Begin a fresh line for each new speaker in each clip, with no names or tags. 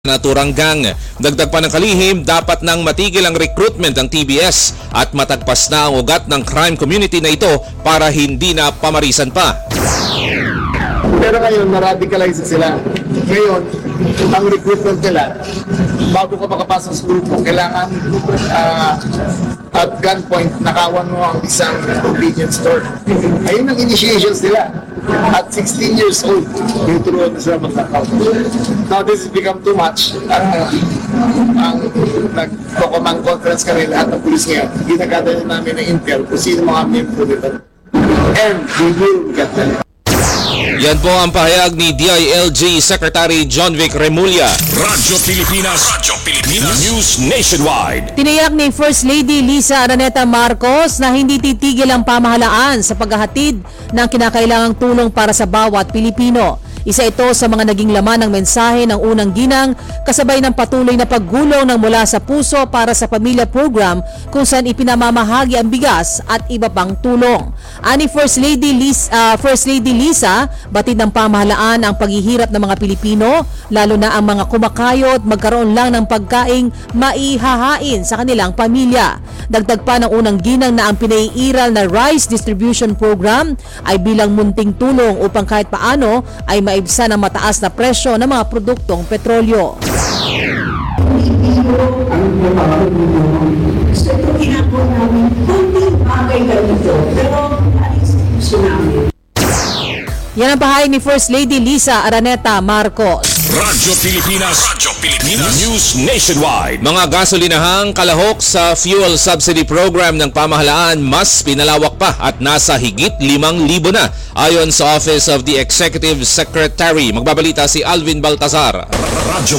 naturang gang. Dagdag pa ng kalihim, dapat nang matigil ang recruitment ng TBS at matagpas na ang ugat ng crime community na ito para hindi na pamarisan pa.
Pero ngayon, na-radicalize sila. Ngayon, ang recruitment nila, bago ka makapasok sa grupo, kailangan at gunpoint, nakawan mo ang isang convenience store. Ayun ang initiations nila. At 16 years old, tinuturuan na sila mag-account. Now, this has become too much. Ang nagko-command conference kami lahat ng pulis ngayon, ginagada namin ng intel kung sino mga member nito. And we will get them.
Yan po ang pahayag ni DILG Secretary John Vic Remulla.
Radyo Pilipinas News Nationwide.
Tiniyak ni First Lady Lisa Araneta Marcos na hindi titigil ang pamahalaan sa paghahatid ng kinakailangang tulong para sa bawat Pilipino. Isa ito sa mga naging laman ng mensahe ng unang ginang kasabay ng patuloy na paggulong ng Mula sa Puso para sa Pamilya program kung saan ipinamamahagi ang bigas at iba pang tulong. Ani First Lady Lisa, batid ng pamahalaan ang paghihirap ng mga Pilipino, lalo na ang mga kumakayod magkaroon lang ng pagkaing maihahain sa kanilang pamilya. Dagdag pa ng unang ginang na ang pinaiiral na rice distribution program ay bilang munting tulong upang kahit paano ay maibsan ang mataas na presyo ng mga produktong petrolyo.
So ito ginagawa namin, kunting bagay ganito, pero alis gusto namin.
Yan ang pahayag ni First Lady Lisa Araneta Marcos.
Radyo Pilipinas News Nationwide.
Mga gasolinahang kalahok sa fuel subsidy program ng pamahalaan mas pinalawak pa at nasa higit 5,000 na ayon sa Office of the Executive Secretary. Magbabalita si Alvin Baltazar.
Radyo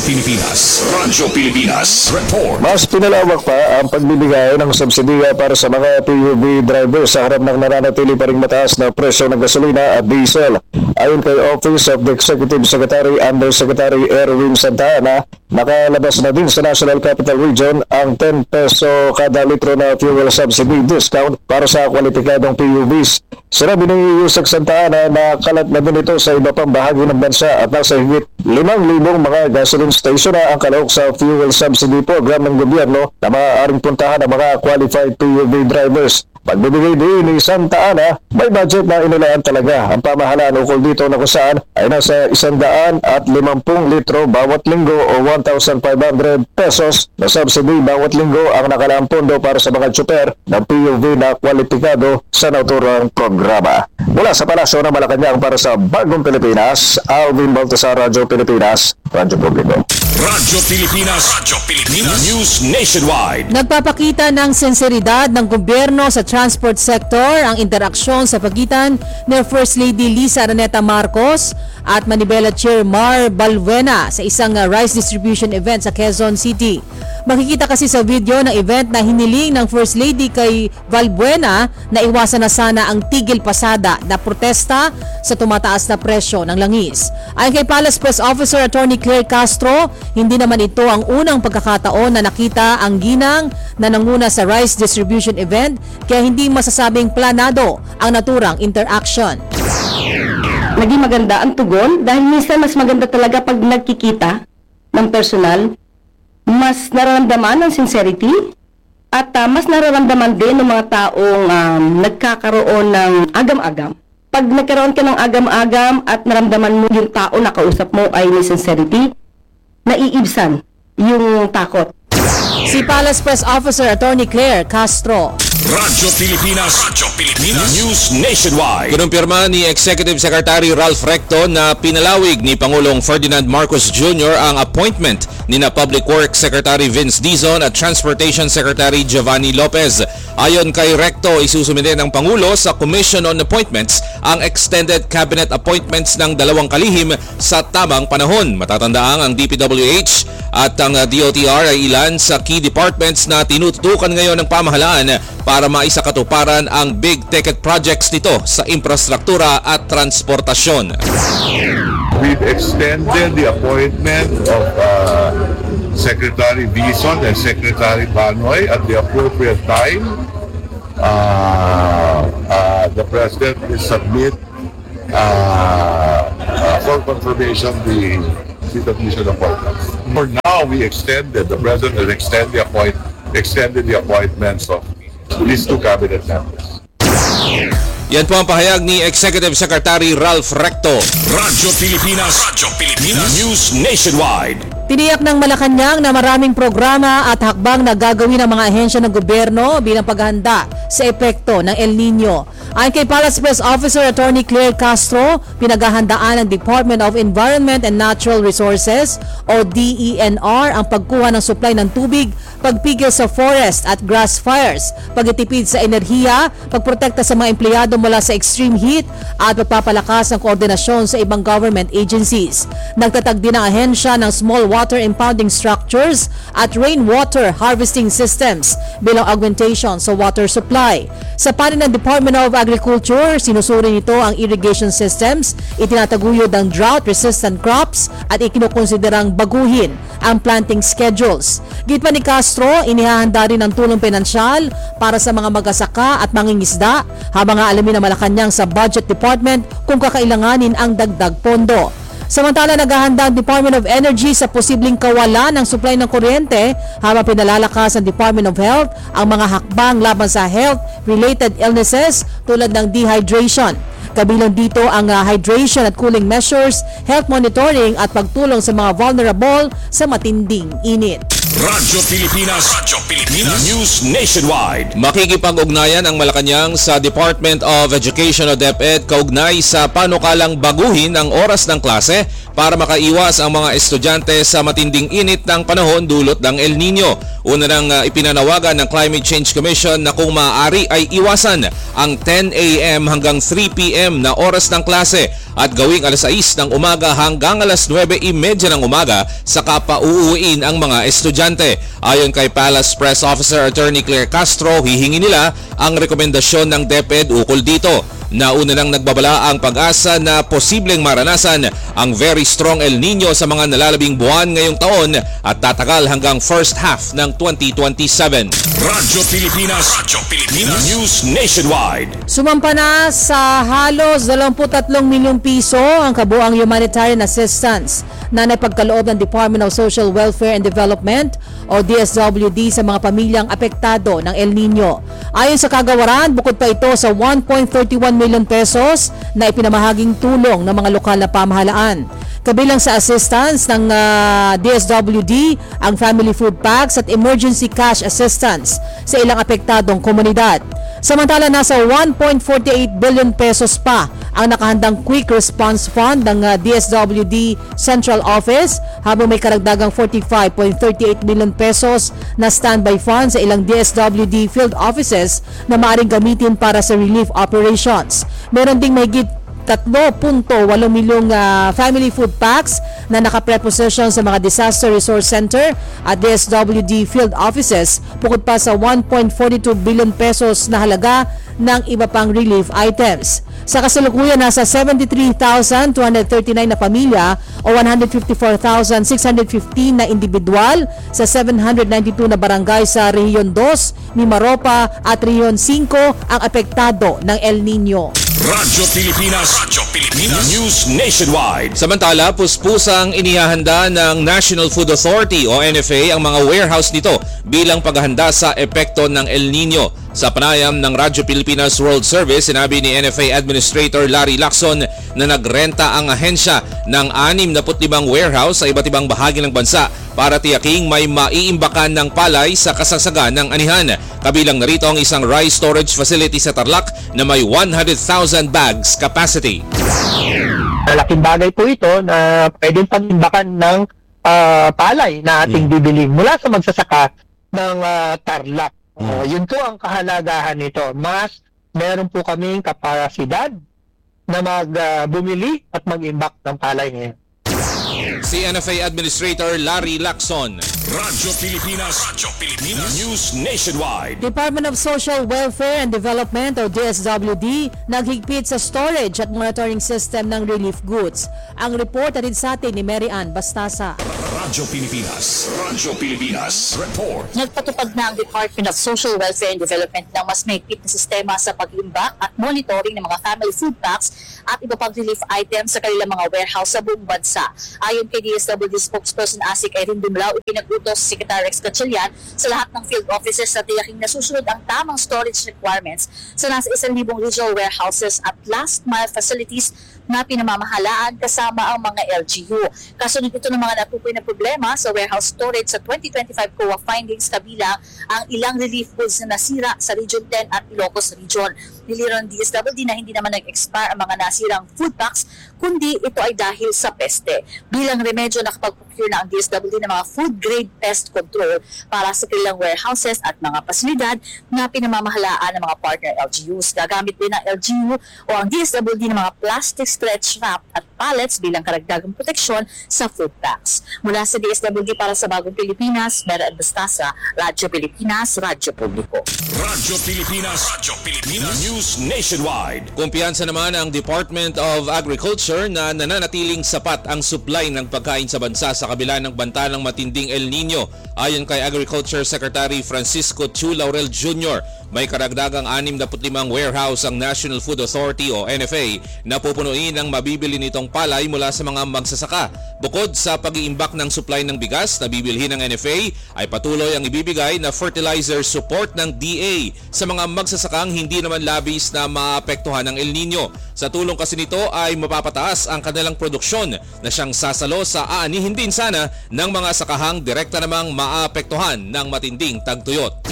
Pilipinas Report.
Mas pinalawak pa ang pagbibigay ng subsidiya para sa mga PUV drivers sa harap ng nananatili pa ring mataas na presyo ng gasolina at diesel. Ayon kay Office of the Executive Secretary Undersecretary Erwin Santa Ana, nakalabas na din sa National Capital Region ang 10 peso kada litro na fuel subsidy discount para sa kwalipikadong PUVs. Sinabi ni Yusek Santa Ana na kalat na din ito sa iba pang bahagi ng bansa at nasa higit 5,000 mga gasoline station na ang kalahok sa fuel subsidy program ng gobyerno na maaaring puntahan ng mga qualified PUV drivers. Pagbibigay din ni Santa Ana, may budget na inilaan talaga ang pamahalaan ukol dito na kung saan ay nasa 150 litro bawat linggo o 1,500 pesos na subsidy bawat linggo ang nakalaang pondo para sa mga tsuper ng PUV na kwalipikado sa naturang programa. Mula sa Palasyo ng Malacanang para sa Bagong Pilipinas, Alvin Baltasar, Radyo Pilipinas, Radyo Publiko.
Radyo Pilipinas News Nationwide.
Nagpapakita ng sinseridad ng gobyerno sa transport sector ang interaksyon sa pagitan ni First Lady Lisa Araneta Marcos at Manibela Chair Mar Balbuena sa isang rice distribution event sa Quezon City. Makikita kasi sa video ng event na hiniling ng First Lady kay Balbuena na iwasan na sana ang tigil pasada na protesta sa tumataas na presyo ng langis. Ayon kay Palace Press Officer Attorney Claire Castro, hindi naman ito ang unang pagkakataon na nakita ang ginang na nanguna sa rice distribution event, kaya hindi masasabing planado ang naturang interaction.
Naging maganda ang tugon dahil minsan mas maganda talaga pag nagkikita ng personal, mas nararamdaman ang sincerity at mas nararamdaman din ng mga taong nagkakaroon ng agam-agam. Pag nagkaroon ka ng agam-agam at naramdaman mo yung tao na kausap mo ay may sincerity, naiibsan yung takot.
Si Palace Press Officer Attorney Claire Castro.
Radyo Pilipinas News Nationwide.
Kinumpirma ni Executive Secretary Ralph Recto na pinalawig ni Pangulong Ferdinand Marcos Jr. ang appointment ni Public Works Secretary Vince Dizon at Transportation Secretary Giovanni Lopez. Ayon kay Recto, isusumite ng Pangulo sa Commission on Appointments ang extended cabinet appointments ng dalawang kalihim sa tamang panahon. Matatandaang ang DPWH at ang DOTR ay ilan sa key departments na tinututukan ngayon ng pamahalaan para maisakatuparan ang big ticket projects nito sa infrastruktura at transportasyon.
We've extended the appointment of Secretary Dizon and Secretary Banoy at the appropriate time. The President will submit for confirmation the seat of mission appointments. For now, the President has extended the appointments of these two cabinet members.
Yan po ang pahayag ni Executive Secretary Ralph Recto.
Radyo Pilipinas, News Nationwide.
Tiniyak ng Malacanang na maraming programa at hakbang na gagawin ng mga ahensya ng gobyerno bilang paghahanda sa epekto ng El Nino. Ayon kay Palace Press Officer Attorney Claire Castro, pinaghahandaan ng Department of Environment and Natural Resources o DENR ang pagkuha ng supply ng tubig, pagpigil sa forest at grass fires, pagtitipid sa enerhiya, pagprotekta sa mga empleyado mula sa extreme heat at pagpapalakas ng koordinasyon sa ibang government agencies. Nagtatag din ang ahensya ng small water impounding structures at rainwater harvesting systems bilang augmentation sa water supply. Sa panig ng Department of Agriculture, sinusuri nito ang irrigation systems, itinataguyod ang drought-resistant crops at ikinukonsiderang baguhin ang planting schedules. Gitpa ni Castro, inihahanda rin ang tulong pinansyal para sa mga magasaka at mangingisda habang aalamin ng Malacanang sa Budget Department kung kakailanganin ang dagdag pondo. Samantala, naghahanda ang Department of Energy sa posibleng kawalan ng supply ng kuryente habang pinalalakas ng Department of Health ang mga hakbang laban sa health-related illnesses tulad ng dehydration. Kabilang dito ang hydration at cooling measures, health monitoring at pagtulong sa mga vulnerable sa matinding init.
Radyo Pilipinas, News Nationwide.
Makikipag-ugnayan ang Malacanang sa Department of Education o DepEd kaugnay sa panukalang baguhin ang oras ng klase para makaiwas ang mga estudyante sa matinding init ng panahon dulot ng El Nino. Una nang ipinanawagan ng Climate Change Commission na kung maaari ay iwasan ang 10 a.m. hanggang 3 p.m. na oras ng klase at gawing alas 6 ng umaga hanggang alas 9:30 ng umaga saka pa uuwiin ang mga estudyante. Ayon kay Palace Press Officer Attorney Claire Castro, hihingi nila ang rekomendasyon ng DepEd ukol dito. Nauna nang nagbabala ang Pag-asa na posibleng maranasan ang very strong El Nino sa mga nalalabing buwan ngayong taon at tatagal hanggang first half ng 2027.
Radyo Pilipinas, News Nationwide.
Sumampa na sa halos 23 milyong piso ang kabuang humanitarian assistance na naipagkaloob ng Department of Social Welfare and Development o DSWD sa mga pamilyang apektado ng El Nino. Ayon sa kagawaran, bukod pa ito sa 1.31 million pesos na ipinamahaging tulong ng mga lokal na pamahalaan. Kabilang sa assistance ng DSWD ang family food packs at emergency cash assistance sa ilang apektadong komunidad. Samantala, nasa 1.48 billion pesos pa ang nakahandang Quick Response Fund ng DSWD Central Office habang may karagdagang 45.38 million pesos na standby fund sa ilang DSWD field offices na maaaring gamitin para sa relief operations. Meron ding mahigit 3.8 milyong family food packs na nakapreposition sa mga Disaster Resource Center at DSWD field offices bukod pa sa 1.42 billion pesos na halaga ng iba pang relief items. Sa kasalukuyan, nasa 73,239 na pamilya o 154,615 na individual sa 792 na barangay sa Rehiyon 2, Mimaropa at Rehiyon 5 ang apektado ng El Nino.
Radyo Pilipinas, News Nationwide.
Samantala, puspusang inihahanda ng National Food Authority o NFA ang mga warehouse nito bilang paghahanda sa epekto ng El Nino. Sa panayam ng Radyo Pilipinas World Service, sinabi ni NFA Administrator Larry Lacson na nagrenta ang ahensya ng 65 warehouse sa iba't ibang bahagi ng bansa para tiyaking may maiimbakan ng palay sa kasagsagan ng anihan. Kabilang narito ang isang rice storage facility sa Tarlac na may 100,000 bags capacity.
Malaking bagay po ito na pwedeng pag-imbakan ng palay na ating bibili mula sa magsasaka ng Tarlac. Yun po ang kahalagahan nito. Mas meron po kaming kapasidad na bumili at mag-imbak ng palay ngayon.
Si NFA Administrator Larry Lacson.
Radyo Pilipinas, News Nationwide.
Department of Social Welfare and Development o DSWD naghigpit sa storage at monitoring system ng relief goods. Ang report natin sa atin ni Mary Ann Bastasa.
Radyo Pilipinas. Radyo Pilipinas. Report.
Nagpatupad na ang Department of Social Welfare and Development ng mas mahigpit na sistema sa pag-imbak at monitoring ng mga family food packs at iba pang relief items sa kanilang mga warehouse sa buong bansa. Ayon kay DSWD spokesperson Asik Erin Dumlao, ipinag-utos si Secretary Rex Gatchalian sa lahat ng field offices na tiyaking nasusunod ang tamang storage requirements sa nasa 1,000 regional warehouses at last mile facilities na pinamamahalaan kasama ang mga LGU. Kasunod ito ng mga natukoy na problema sa warehouse storage sa 2025 COA findings, kabilang ang ilang relief goods na nasira sa Region 10 at Ilocos Region. Niliro ng DSWD na hindi naman nag-expire ang mga nasirang food packs, kundi ito ay dahil sa peste. Bilang remedyo, nakapag-procure na ang DSWD ng mga food-grade pest control para sa kanilang warehouses at mga pasilidad na pinamamahalaan ng mga partner LGUs. Gagamit din ng LGU o ang DSWD ng mga plastic stretch wrap at pallets bilang karagdagang proteksyon sa food packs. Mula sa DSWD para sa Bagong Pilipinas, Mera Bastasa, Radyo Pilipinas, Radyo Publiko.
Radyo Pilipinas. Radyo Pilipinas. News Nationwide.
Kumpiyansa naman ang Department of Agriculture na nananatiling sapat ang supply ng pagkain sa bansa sa kabila ng banta ng matinding El Nino. Ayon kay Agriculture Secretary Francisco Chu Laurel Jr., may karagdagang 65 warehouse ang National Food Authority o NFA na pupunuin ang mabibili nitong palay mula sa mga magsasaka. Bukod sa pag-iimbak ng supply ng bigas na bibilhin ng NFA, ay patuloy ang ibibigay na fertilizer support ng DA sa mga magsasakang hindi naman labis na maapektuhan ng El Nino. Sa tulong kasi nito ay mapapataas ang kanilang produksyon na siyang sasalo sa aanihin din sana ng mga sakahang direkta namang maapektuhan ng matinding tagtuyot.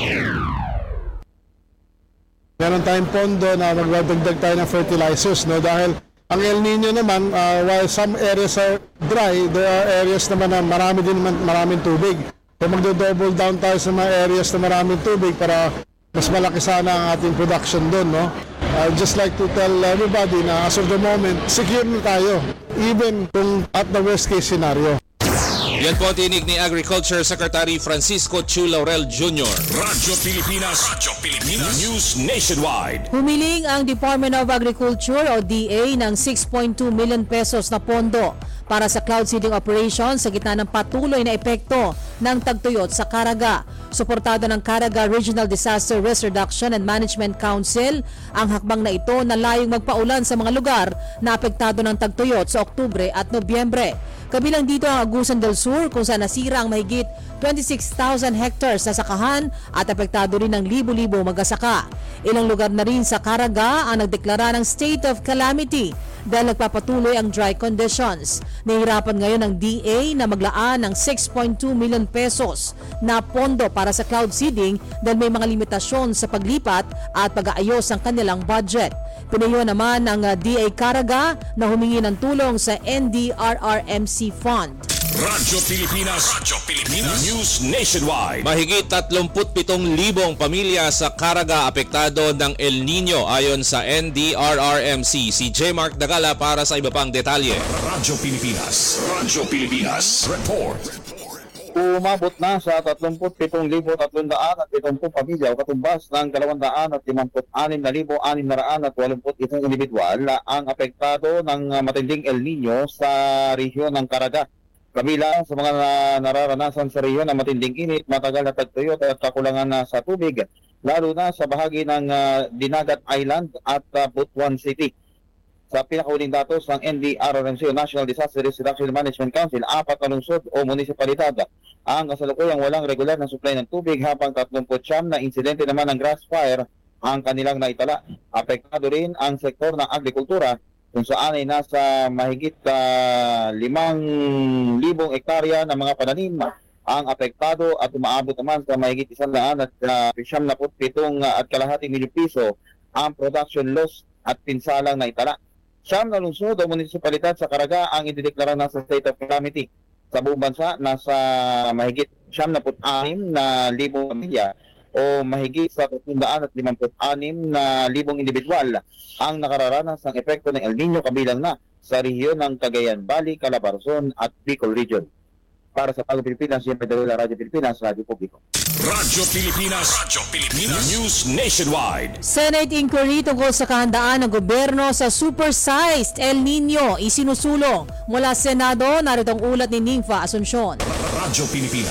Meron tayong pondo na magdadagdag tayo ng fertilizers, no? Dahil ang El Nino naman, while some areas are dry, there are areas naman na maraming tubig. So magdo-double down tayo sa mga areas na maraming tubig para mas malaki sana ang ating production doon, no? Just like to tell everybody na as of the moment, secure na tayo, even kung at the worst case scenario.
Yan po ang tinig ni Agriculture Secretary Francisco Chu Laurel Jr.
Radyo Pilipinas. Radyo Pilipinas. News Nationwide.
Humiling ang Department of Agriculture o DA ng 6.2 million pesos na pondo para sa cloud seeding operation sa gitna ng patuloy na epekto ng tagtuyot sa Caraga. Suportado ng Caraga Regional Disaster Risk Reduction and Management Council ang hakbang na ito na layong magpaulan sa mga lugar na apektado ng tagtuyot sa Oktubre at Nobyembre. Kabilang dito ang Agusan del Sur kung saan nasira ang mahigit 26,000 hectares na sakahan at apektado rin ng libo-libo magsasaka. Ilang lugar na rin sa Caraga ang nagdeklara ng state of calamity dahil nagpapatuloy ang dry conditions. Nahihirapan ngayon ang DA na maglaan ng 6.2 million pesos na pondo para sa cloud seeding dahil may mga limitasyon sa paglipat at pag-aayos ng kanilang budget. Pinayo naman ng DA Caraga na humingi ng tulong sa NDRRMC Fund.
Radyo Pilipinas. Radyo Pilipinas. News Nationwide.
Mahigit 37,000 pamilya sa Caraga apektado ng El Nino ayon sa NDRRMC. Si J. Mark Dagala para sa iba pang detalye.
Radyo Pilipinas. Radyo Pilipinas. Report.
Umabot na sa 37,370 pamilya o katumbas ng 256,681 individual ang apektado ng matinding El Nino sa rehiyon ng Caraga. Kabilang sa mga nararanasan sa rehiyon ng matinding init, matagal na tagtuyot at kakulangan na sa tubig, lalo na sa bahagi ng Dinagat Island at Butuan City. Sa pinakahuling datos ng NDRRMC o National Disaster Risk Reduction and Management Council, 4 na lungsod o munisipalidad ang kasalukuyang walang regular na supply ng tubig, habang 39 na insidente naman ng grass fire ang kanilang naitala. Apektado rin ang sektor ng agrikultura kung saan ay nasa mahigit 5,000 hektarya ng mga pananim ang apektado at umaabot naman sa mahigit 197 at kalahating milyong piso ang production loss at pinsalang naitala. Siyam na lungsod o munisipalidad sa Caraga ang idideklara na sa state of calamity. Sa buong bansa, nasa mahigit 76,000 pamilya o mahigit sa 356,000 individual ang nakararanas ng epekto ng El Nino, kabilang na sa rehiyon ng Cagayan Valley, Calabarzon at Bicol Region. para sa Bagong Pilipinas, siyempre dahil Radyo Pilipinas, Radyo Publiko.
Radyo Pilipinas News Nationwide.
Senate inquiry tungkol sa kahandaan ng gobyerno sa supersized El Nino isinusulong mula Senado. Narito ang ulat ni Nympha Asuncion.
Radyo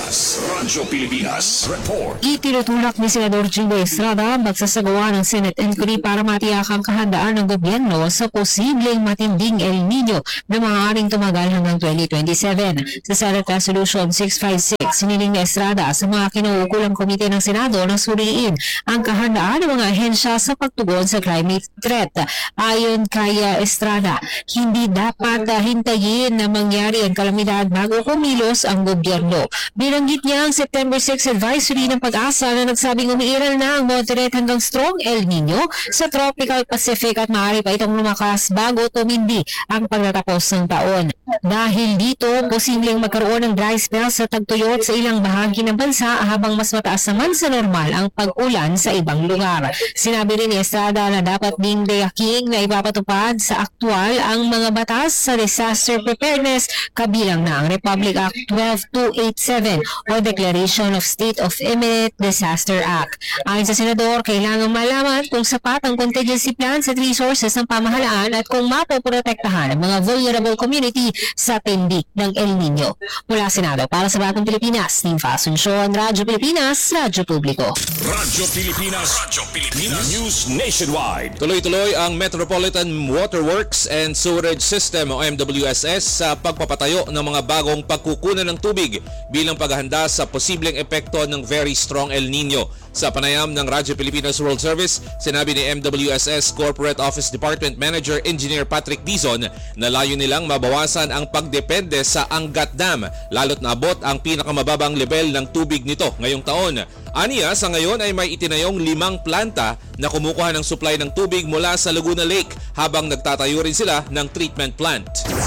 Pilipinas Report.
Itinutulak ni Senador Gino Estrada magsasagawa ng Senate inquiry para matiyak ang kahandaan ng gobyerno sa posibleng matinding El Nino na maaaring tumagal hanggang 2027. Sa Senate Resolution 656, siniling ni Estrada sa mga kinuukulang komite ng Senado na suriin ang kahandaan ng mga ahensya sa pagtugon sa climate threat. Ayon kay Estrada, hindi dapat hintayin na mangyari ang kalamidad bago kumilos ang gobyerno. Binanggit niya ang September 6 advisory ng Pag-asa na nagsabing umiiral na ang moderate hanggang strong El Nino sa Tropical Pacific at maaari pa itong lumakas bago tumindi ang pagtatapos ng taon. Dahil dito, posibleng magkaroon ng dry spell sa tagtuyot sa ilang bahagi ng bansa habang mas mataas naman sa normal ang pag-ulan sa ibang lugar. Sinabi rin ni Estrada na dapat ding tiyaking na ipapatupad sa aktwal ang mga batas sa disaster preparedness kabilang na ang Republic Act 12287 o Declaration of State of Imminent Disaster Act. Ayon sa Senador, kailangang malaman kung sapat ang contingency plans at resources ng pamahalaan at kung mapoprotektahan ang mga vulnerable community sa tindi ng El Nino. Mula Senado para sa Bagong Pilipinas, Nympha Asuncion, Radyo Pilipinas, Radyo Publiko.
Radyo Pilipinas News Nationwide.
Tuloy-tuloy ang Metropolitan Waterworks and Sewerage System o MWSS sa pagpapatayo ng mga bagong pagkukunan ng tubig bilang paghahanda sa posibleng epekto ng very strong El Nino. Sa panayam ng Radyo Pilipinas World Service, sinabi ni MWSS Corporate Office Department Manager Engineer Patrick Dizon na layo nilang mabawasan ang pagdepende sa Angat Dam lalo't naabot ang pinakamababang level ng tubig nito ngayong taon. Aniya, sa ngayon ay may itinayong 5 planta na kumukuha ng supply ng tubig mula sa Laguna Lake habang nagtatayo rin sila ng treatment plant.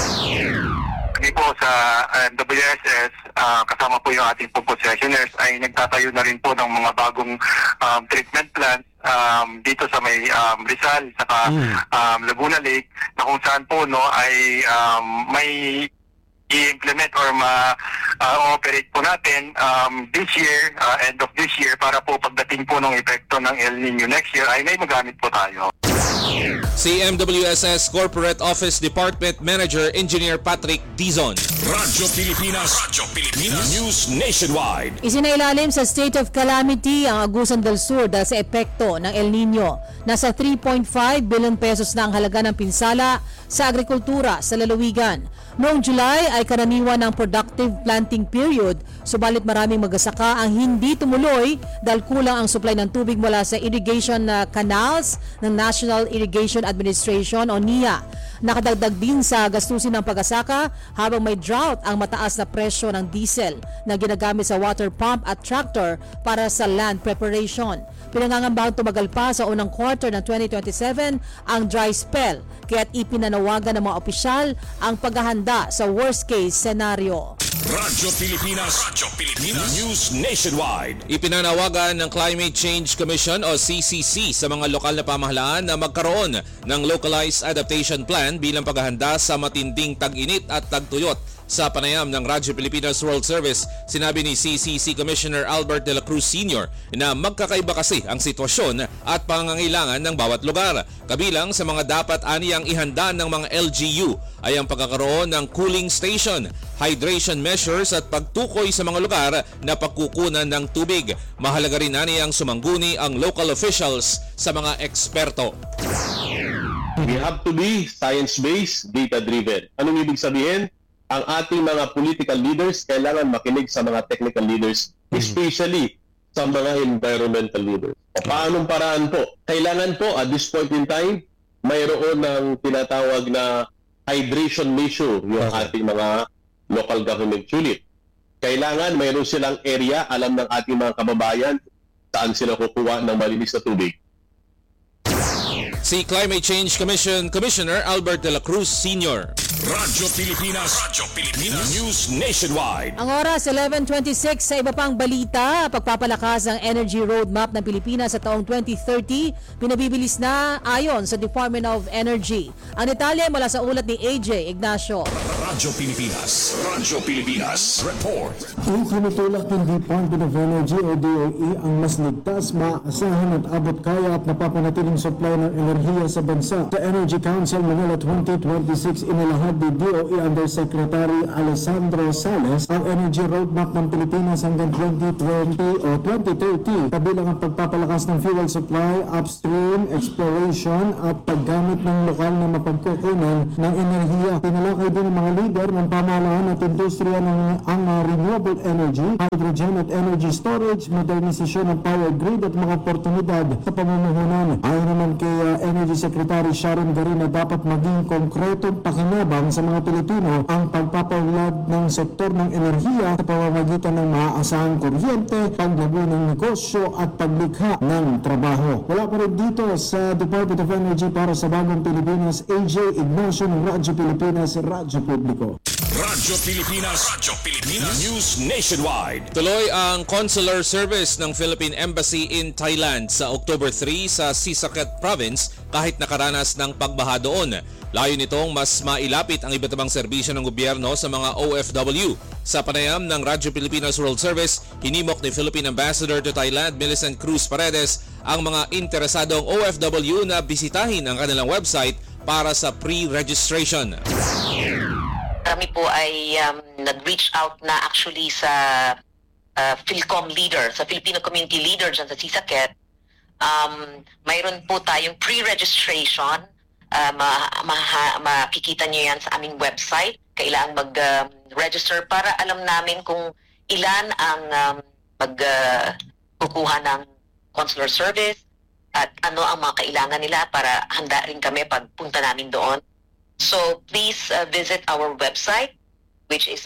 Kami po sa WSS, kasama po yung ating po concessionaires ay nagtatayo na rin po ng mga bagong treatment plants dito sa may Rizal saka Laguna Lake na kung saan po ay may i-implement or ma-operate po natin this year, end of this year para po pagdating po ng epekto ng El Nino next year ay may magamit po tayo.
Si MWSS Corporate Office Department Manager Engineer Patrick Dizon.
Radyo Pilipinas News Nationwide.
Isinailalim sa state of calamity ang Agusan del Sur dahil sa epekto ng El Nino. Nasa 3.5 billion pesos na ang halaga ng pinsala sa agrikultura sa lalawigan. Noong July ay karaniwan ng productive planting period, subalit maraming magsasaka ang hindi tumuloy dahil kulang ang supply ng tubig mula sa irrigation canals ng National Irrigation Administration o NIA. Nakadagdag din sa gastusin ng pag-asaka habang may drought ang mataas na presyo ng diesel na ginagamit sa water pump at tractor para sa land preparation. Pinangangambahang tumagal pa sa unang quarter ng 2027 ang dry spell, kaya't ipinanawagan ng mga opisyal ang paghahanda sa worst case scenario.
Radyo Pilipinas News Nationwide.
Ipinanawagan ng Climate Change Commission o CCC sa mga lokal na pamahalaan na magkaroon ng localized adaptation plan bilang paghahanda sa matinding tag-init at tagtuyot. Sa panayam ng Radyo Pilipinas World Service, sinabi ni CCC Commissioner Albert de la Cruz Sr. na magkakaiba kasi ang sitwasyon at pangangailangan ng bawat lugar. Kabilang sa mga dapat aniyang ihanda ng mga LGU ay ang pagkakaroon ng cooling station, hydration measures at pagtukoy sa mga lugar na pagkukunan ng tubig. Mahalaga rin aniyang sumangguni ang local officials sa mga eksperto.
We have to be science-based, data-driven. Anong ibig sabihin? Ang ating mga political leaders kailangan makinig sa mga technical leaders, especially sa mga environmental leaders. O paanong paraan po? Kailangan po at this point in time, mayroon ng tinatawag na hydration measure yung ating mga local government unit. Kailangan mayroon silang area, alam ng ating mga kababayan saan sila kukuha ng malinis na tubig.
Si Climate Change Commission Commissioner Albert de la Cruz Sr.
Radyo Pilipinas News Nationwide.
Ang oras 11:26 sa iba pang balita, pagpapalakas ang energy roadmap ng Pilipinas sa taong 2030, pinabibilis na ayon sa Department of Energy. Ang detalye mula sa ulat ni AJ Ignacio.
Radyo Pilipinas Report.
Itinutulak ng Department of Energy o DOE ang mas ligtas, maaasahan at abot kaya at napapanatiling supply ng enerhiya sa bansa. Sa Energy Council Manila 2026, inilahad ni DOE Undersecretary Alessandro Sales ang energy roadmap ng Pilipinas hanggang 2020 o 2030, kabilang ang pagpapalakas ng fuel supply, upstream, exploration at paggamit ng lokal na mapagkukunan ng enerhiya. Tinalakay din ng mga leader ng pamahalaan at industriya ng ang renewable energy, hydrogen at energy storage, modernisasyon ng power grid at mga oportunidad sa pamumuhunan. Ayon naman kay Energy Secretary Sharon Garina, dapat maging konkretong pakinabang sa mga Pilipino ang pagpapaunlad ng sektor ng enerhiya sa pamamagitan ng maaasahang kuryente, paglago ng negosyo at paglikha ng trabaho. Wala pa rin dito sa Department of Energy para sa Bagong Pilipinas, AJ Ignacio ng Radyo Pilipinas, Radyo Publiko.
Radyo Pilipinas News Nationwide.
Tuloy ang consular service ng Philippine Embassy in Thailand sa October 3 sa Sisaket Province kahit nakaranas ng pagbaha doon. Layo nitong mas mailapit ang iba't ibang serbisyo ng gobyerno sa mga OFW. Sa panayam ng Radyo Pilipinas World Service, hinimok ni Philippine Ambassador to Thailand Millicent Cruz Paredes ang mga interesadong OFW na bisitahin ang kanilang website para sa pre-registration.
Kami po ay nag-reach out na actually sa Philcom leader, sa Filipino community leader dyan sa Sisaket. Mayroon po tayong pre-registration. Makikita nyo yan sa aming website. Kailangan mag-register para alam namin kung ilan ang magkukuha ng consular service at ano ang mga kailangan nila para handa rin kami pagpunta namin doon. So please visit our website, which is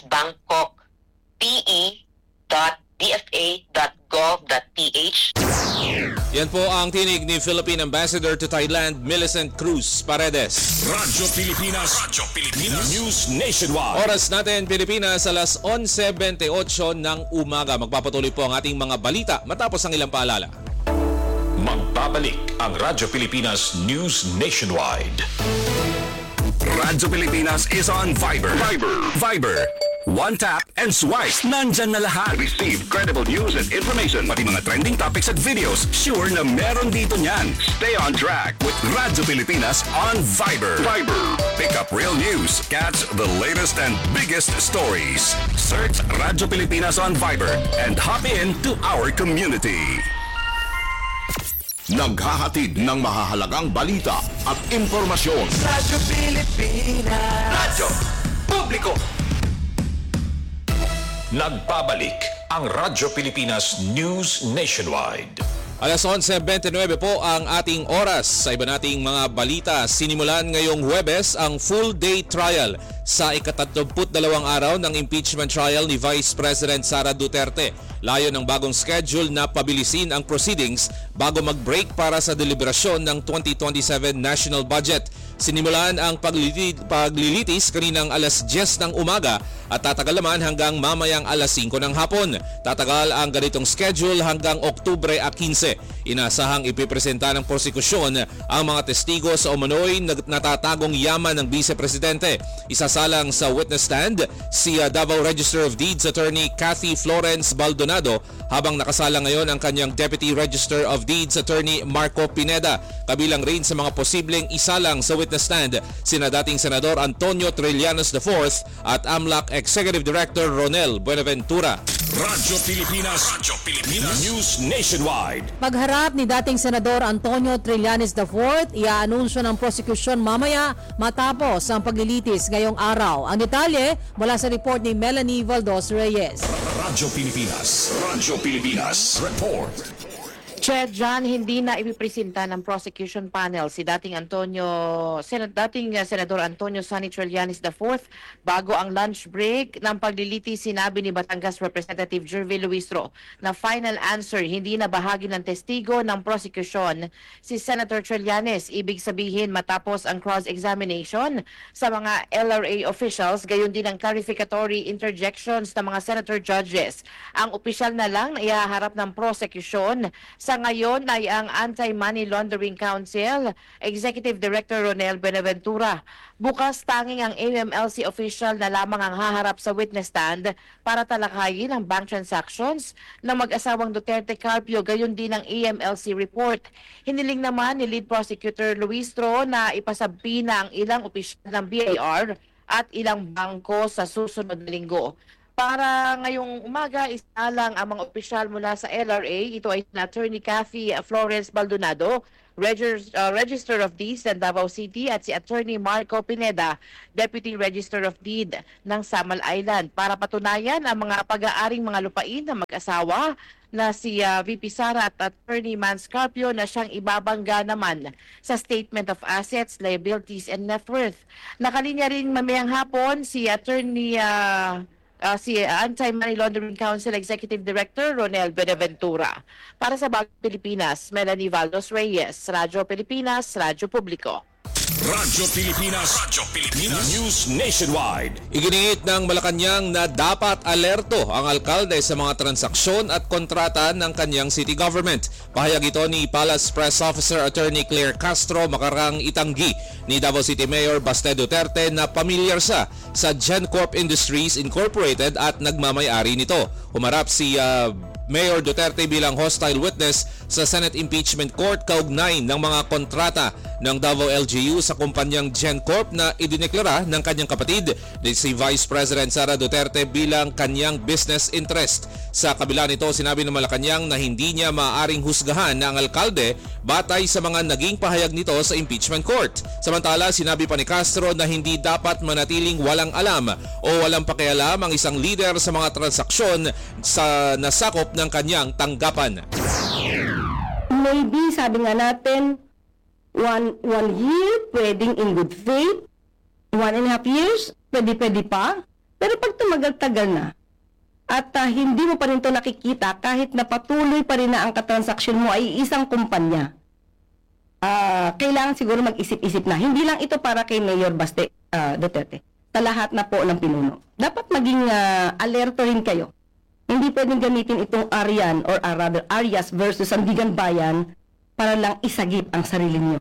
bangkokpe.dfa.gov.ph.
Yan po ang tinig ni Philippine Ambassador to Thailand Millicent Cruz Paredes.
Radyo Pilipinas News Nationwide.
Oras natin Pilipinas alas 11:28 ng umaga. Magpapatuloy po ang ating mga balita matapos ang ilang paalala.
Magbabalik ang Radyo Pilipinas News Nationwide. Radyo Pilipinas is on Viber. One tap and swipe. Nandyan na lahat. Receive credible news and information. Pati mga trending topics at videos. Sure na meron dito niyan. Stay on track with Radyo Pilipinas on Viber. Pick up real news. Catch the latest and biggest stories. Search Radyo Pilipinas on Viber and hop in to our community. Naghahatid ng mahahalagang balita at impormasyon.
Radyo Pilipinas. Radyo Publiko.
Nagbabalik ang Radyo Pilipinas News Nationwide.
Alas 11:29 po ang ating oras. Sa iba nating mga balita, sinimulan ngayong Huwebes ang full-day trial sa ika-32 araw ng impeachment trial ni Vice President Sara Duterte. Layo ng bagong schedule na pabilisin ang proceedings bago mag-break para sa deliberasyon ng 2027 national budget. Sinimulan ang paglilitis kaninang alas 10 ng umaga at tatagal naman hanggang mamayang alas 5 ng hapon. Tatagal ang ganitong schedule hanggang Oktubre 15. Inasahang ipipresenta ng prosekusyon ang mga testigo sa umano'y natatagong yaman ng Vice Presidente. Isasalang sa witness stand si Davao Register of Deeds Attorney Cathy Florence Baldonado habang nakasala ngayon ang kanyang Deputy Register of Deeds Attorney Marco Pineda. Kabilang rin sa mga posibleng isalang sa witness stand sina dating Senador Antonio Trillanes IV at AMLAC Executive Director Ronel Buenaventura.
Radyo Pilipinas News Nationwide.
Pagharap ni dating Senador Antonio Trillanes IV, iaanunsyo ng prosecution mamaya matapos ang paglilitis ngayong araw. Ang detalye mula sa report ni Melanie Valdos Reyes.
Radyo Pilipinas Report.
Chair John, hindi na ipipresenta ng prosecution panel si dating Senador Antonio Sonny Trillanes IV bago ang lunch break ng paglilitis. Sinabi ni Batangas Representative Jervy Luistro na final answer hindi na bahagi ng testigo ng prosecution si Senator Trillanes. Ibig sabihin matapos ang cross-examination sa mga LRA officials, gayon din ang clarificatory interjections ng mga senator judges. Ang opisyal na lang na ihaharap ng prosecution sa ngayon ay ang Anti-Money Laundering Council, Executive Director Ronel Benaventura. Bukas tanging ang AMLC official na lamang ang haharap sa witness stand para talakayin ang bank transactions ng mag-asawang Duterte Carpio, gayon din ang AMLC report. Hiniling naman ni Lead Prosecutor Luistro na ipasabpi na ang ilang opisyal ng BIR at ilang bangko sa susunod na linggo. Para ngayong umaga, isalang ang mga opisyal mula sa LRA. Ito ay Attorney Kathy Florence Baldonado, Register of Deeds ng Davao City, at si Attorney Marco Pineda, Deputy Register of Deed ng Samal Island, para patunayan ang mga pag-aaring mga lupain ng mag-asawa na si VP Sara at Attorney Mans Carpio na siyang ibabangga naman sa Statement of Assets, Liabilities and Net Worth. Nakalinya rin mamayang hapon si Attorney si Anti-Money Laundering Council Executive Director Ronel Benaventura. Para sa Bagong Pilipinas, Melanie Valdos Reyes, Radyo Pilipinas, Radyo Publiko.
Radyo Pilipinas News Nationwide.
Iginiit ng Malacanang na dapat alerto ang alkalde sa mga transaksyon at kontrata ng kanyang city government. Pahayag ito ni Palace Press Officer Attorney Claire Castro makarang itanggi ni Davao City Mayor Baste Duterte na pamilyar sa GenCorp Industries Incorporated at nagmamay-ari nito. Humarap si Mayor Duterte bilang hostile witness sa Senate Impeachment Court kaugnay ng mga kontrata ng Davao LGU sa kumpanyang GenCorp na idineklara ng kanyang kapatid na si Vice President Sara Duterte bilang kanyang business interest. Sa kabila nito, sinabi ng Malacanang na hindi niya maaaring husgahan ang alkalde batay sa mga naging pahayag nito sa impeachment court. Samantala, sinabi pa ni Castro na hindi dapat manatiling walang alam o walang pakialam ang isang leader sa mga transaksyon sa nasakop ng kanyang tanggapan.
Maybe, sabi nga natin, one year, pwedeng in good faith. 1.5 years, pwede pa. Pero pag tumagal-tagal na, at hindi mo pa rin ito nakikita, kahit na patuloy pa rin na ang katransaksyon mo ay isang kumpanya, kailangan siguro mag-isip-isip na. Hindi lang ito para kay Mayor Baste Duterte. Sa lahat na po ng pinuno. Dapat maging alerto rin kayo. Hindi pwedeng gamitin itong Arian or rather Arias versus Sandigan Bayan para lang isagip ang sarili niyo.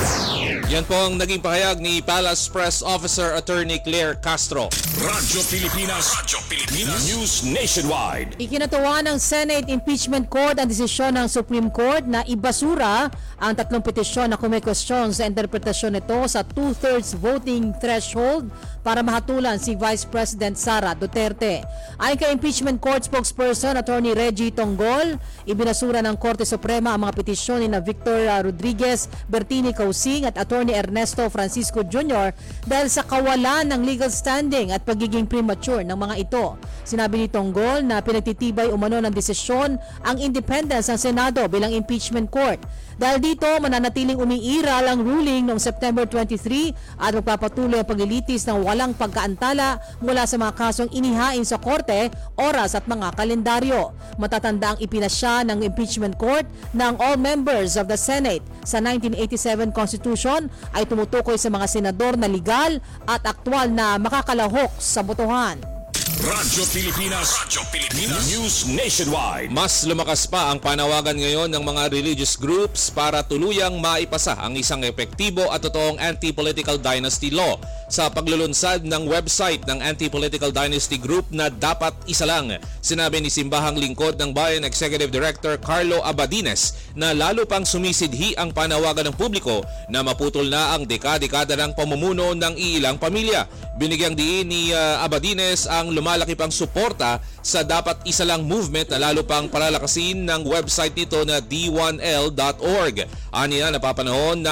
Yan po ang naging pahayag ni Palace Press Officer Attorney Claire Castro.
Radyo Pilipinas News Nationwide.
Ikinatuwa ng Senate Impeachment Court ang desisyon ng Supreme Court na ibasura ang 3 petisyon na kumekwestiyon sa interpretasyon nito sa 2/3 voting threshold para mahatulan si Vice President Sara Duterte. Ayon kay Impeachment Court spokesperson Attorney Reggie Tonggol, ibinasura ng Korte Suprema ang mga petisyon ni Victor Rodriguez, Bertini Causing at Attorney Ernesto Francisco Jr. dahil sa kawalan ng legal standing at pagiging premature ng mga ito. Sinabi ni Tonggol na pinagtitibay umano ng desisyon ang independence ng Senado bilang impeachment court. Dahil dito, mananatiling umiiral ang ruling noong September 23 at magpapatuloy ang paglilitis ng walang pagkaantala mula sa mga kasong inihain sa korte, oras at mga kalendaryo. Matatanda ang ipinasya ng impeachment court ng all members of the Senate sa 1987 Constitution ay tumutukoy sa mga senador na legal at aktwal na makakalahok sa botohan.
Radyo Pilipinas News Nationwide.
Mas lumakas pa ang panawagan ngayon ng mga religious groups para tuluyang maipasa ang isang epektibo at totoong anti-political dynasty law sa paglulunsad ng website ng anti-political dynasty group na dapat isa lang. Sinabi ni Simbahang Lingkod ng Bayan Executive Director Carlo Abadines na lalo pang sumisidhi ang panawagan ng publiko na maputol na ang dekada-dekada ng pamumuno ng iilang pamilya. Binigyang diin ni Abadines ang lumalaki pang suporta sa dapat isa lang movement na lalo pang palalakasin ng website nito na d1l.org. Aniya, napapanahon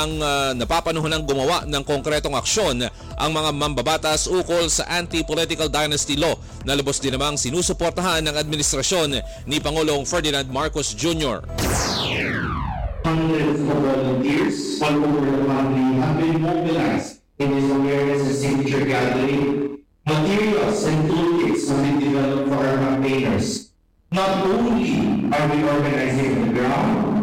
ng gumawa ng konkretong aksyon ang mga mambabatas ukol sa anti-political dynasty law na lubos din namang sinusuportahan ng administrasyon ni Pangulong Ferdinand Marcos Jr.
Hundreds of volunteers all over the country have been mobilized in this awareness and signature gathering. Materials and toolkits have been developed for our campaigners. Not only are we organizing on the ground,